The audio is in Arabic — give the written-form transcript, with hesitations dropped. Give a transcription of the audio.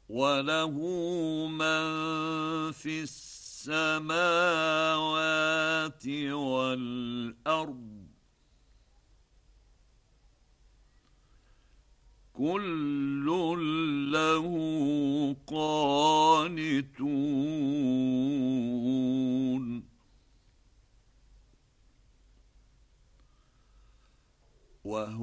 وله من في السماوات والأرض كل له قانتون.